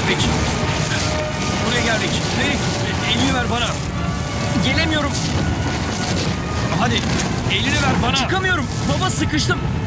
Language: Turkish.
Rick. Buraya gel Rick. Rick, elini ver bana. Gelemiyorum. Hadi, elini ver bana. Çıkamıyorum. Baba sıkıştım.